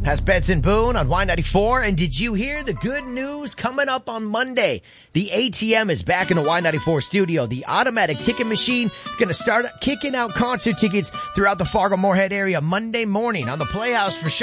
That's Benson Boone on Y94. And did you hear the good news coming up on Monday? The ATM is back in the Y94 studio. The automatic ticket machine is going to start kicking out concert tickets throughout the Fargo-Moorhead area Monday morning on the Playhouse for sure.